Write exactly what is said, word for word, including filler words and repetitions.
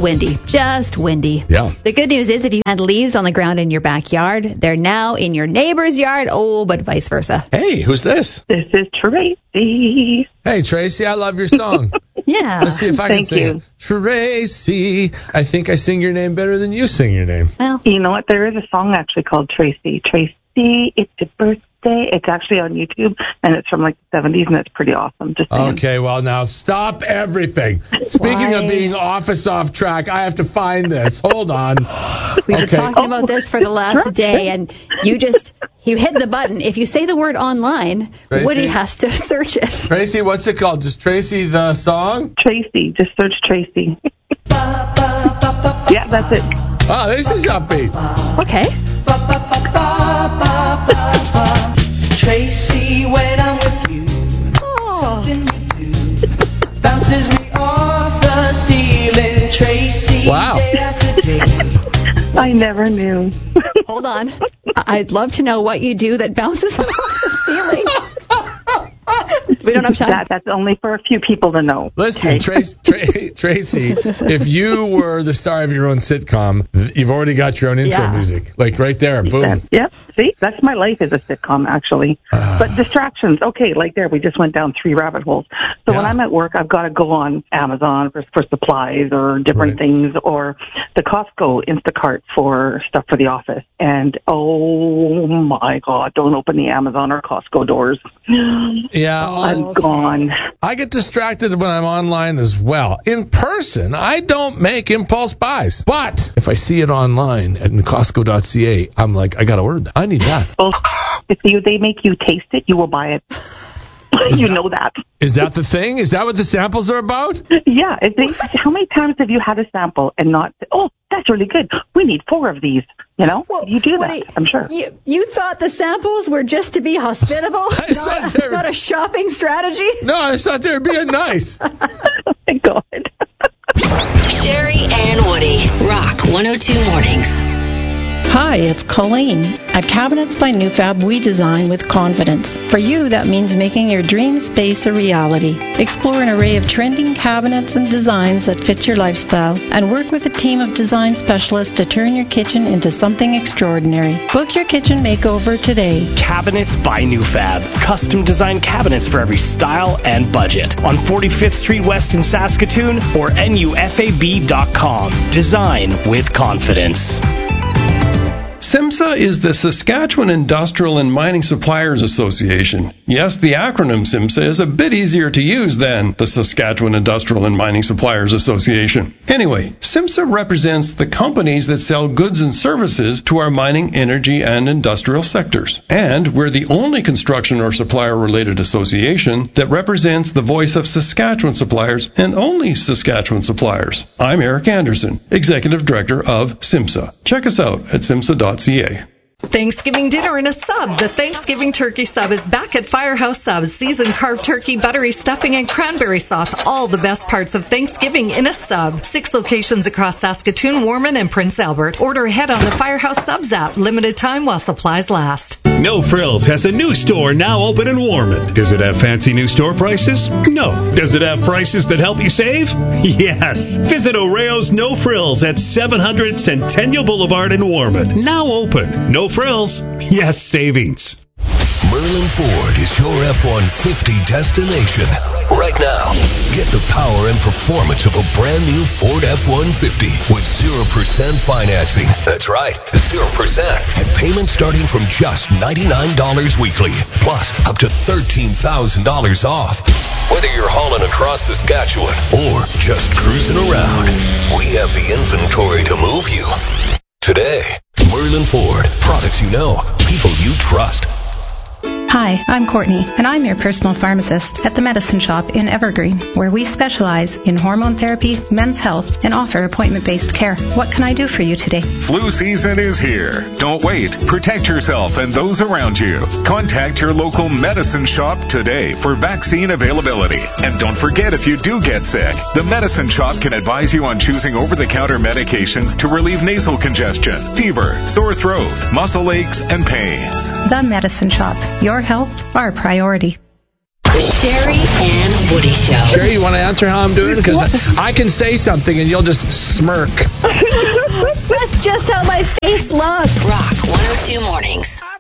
windy. Just windy. Yeah. The good news is if you had leaves on the ground in your backyard, they're now in your neighbor's yard. Oh, but vice versa. Hey, who's this? This is Tracy. Hey, Tracy, I love your song. Yeah. Let's see if I can Thank sing you. it. Tracy, I think I sing your name better than you sing your name. Well, You know what? There is a song actually called Tracy. Tracy, it's your birthday. It's actually on YouTube, and it's from like the seventies, and it's pretty awesome. Just saying. Okay, well, now stop everything. Speaking Why? of being office off track, I have to find this. Hold on. we were Okay. talking about this for the last day, and you just, you hit the button. If you say the word online, Tracy? Woody has to search it. Tracy, what's it called? Just Tracy the song? Tracy. Just search Tracy. Yeah, that's it. Oh, this is upbeat. Okay. Tracy, when I'm with you, Oh. something you do bounces me off the ceiling. Tracy, Wow. day after day. I never knew. Hold on. I- I'd love to know what you do that bounces off the ceiling. We don't have time. That, that's only for a few people to know. Listen, Okay? Trace, Tra- Tracy, if you were the star of your own sitcom, th- you've already got your own intro Yeah. music. Like right there, boom. Yeah, see, that's my life as a sitcom, actually. Ah. But distractions, okay, like there, we just went down three rabbit holes. So when Yeah. I'm at work, I've got to go on Amazon for, for supplies or different Right. things, or the Costco Instacart for stuff for the office. And oh my God, don't open the Amazon or Costco doors. Yeah, I'm I, gone. I get distracted when I'm online as well. In person, I don't make impulse buys. But if I see it online at Costco dot c a, I'm like, I got to order that. I need that. Well, if you, they make you taste it, you will buy it. You know that. Is that the thing? Is that what the samples are about? Yeah. If they, how many times have you had a sample and not, oh, that's really good. We need four of these. You know, Well, you do that, Woody, I'm sure. You, you thought the samples were just to be hospitable? I thought not, they were- not a shopping strategy? No, I just thought they were being nice. Oh, my God. Sherry and Woody, Rock one oh two Mornings. Hi, it's Colleen. At Cabinets by Newfab, we design with confidence. For you, that means making your dream space a reality. Explore an array of trending cabinets and designs that fit your lifestyle, and work with a team of design specialists to turn your kitchen into something extraordinary. Book your kitchen makeover today. Cabinets by Newfab. Custom designed cabinets for every style and budget. On forty-fifth Street West in Saskatoon or N U F A B dot com. Design with confidence. SIMSA is the Saskatchewan Industrial and Mining Suppliers Association. Yes, the acronym SIMSA is a bit easier to use than the Saskatchewan Industrial and Mining Suppliers Association. Anyway, SIMSA represents the companies that sell goods and services to our mining, energy, and industrial sectors. And we're the only construction or supplier-related association that represents the voice of Saskatchewan suppliers and only Saskatchewan suppliers. I'm Eric Anderson, Executive Director of SIMSA. Check us out at simsa dot c a. Thanksgiving dinner in a sub. The Thanksgiving turkey sub is back at Firehouse Subs. Seasoned carved turkey, buttery stuffing, and cranberry sauce. All the best parts of Thanksgiving in a sub. Six locations across Saskatoon, Warman, and Prince Albert. Order ahead on the Firehouse Subs app. Limited time while supplies last. No Frills has a new store now open in Warman. Does it have fancy new store prices? No. Does it have prices that help you save? Yes. Visit Oreo's No Frills at seven hundred Centennial Boulevard in Warman. Now open. No Frills. Yes, savings. Merlin Ford is your F one fifty destination. Right now, get the power and performance of a brand new Ford F one fifty with zero percent financing. That's right, zero percent. And payments starting from just ninety-nine dollars weekly, plus up to thirteen thousand dollars off. Whether you're hauling across Saskatchewan or just cruising around, we have the inventory to move you. Today, Merlin Ford. Products you know, people you trust. Hi, I'm Courtney, and I'm your personal pharmacist at the Medicine Shop in Evergreen, where we specialize in hormone therapy, men's health, and offer appointment-based care. What can I do for you today? Flu season is here. Don't wait. Protect yourself and those around you. Contact your local Medicine Shop today for vaccine availability. And don't forget, if you do get sick, the Medicine Shop can advise you on choosing over-the-counter medications to relieve nasal congestion, fever, sore throat, muscle aches, and pains. The Medicine Shop. Your health, our priority. Sherry and Woody Show. Sherry, you want to answer how I'm doing? Because I, I can say something and you'll just smirk. That's just how my face looks. Rock one oh two Mornings.